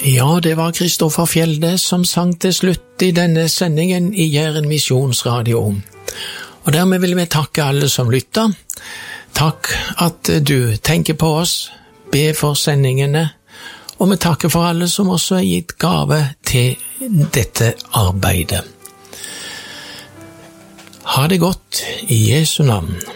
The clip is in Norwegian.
Ja, det var Kristoffer Fjelde som sang til slutt i denne sendingen i Jæren Misjonsradio. Og dermed vil vi takke alle som lytter. Takk at du tenker på oss, be for sendingene, og vi takker for alle som også har gitt gave til dette arbeidet. Ha det godt i Jesu navn.